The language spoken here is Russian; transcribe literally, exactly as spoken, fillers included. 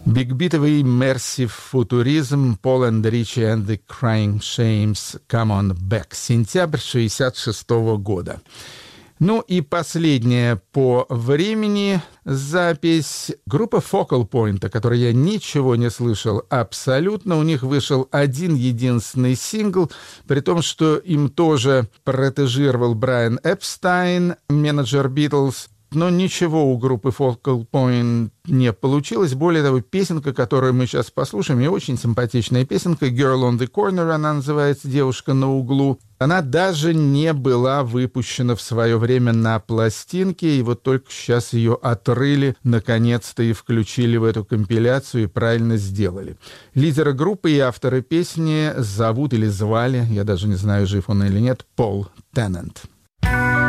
Бигбитовый Massive Futurism, Paul and Richie and the Crying Shames, Come on Back, сентябрь шестьдесят шестого года. Ну и последняя по времени запись группы Focal Point, о которой я ничего не слышал абсолютно. У них вышел один единственный сингл, при том, что им тоже протежировал Брайан Эпстайн, менеджер Битлз. Но ничего у группы Focal Point не получилось. Более того, песенка, которую мы сейчас послушаем, и очень симпатичная песенка, Girl on the Corner, она называется, «Девушка на углу». Она даже не была выпущена в свое время на пластинке, и вот только сейчас ее отрыли, наконец-то, и включили в эту компиляцию, и правильно сделали. Лидера группы и автора песни зовут или звали, я даже не знаю, жив он или нет, Пол Теннант.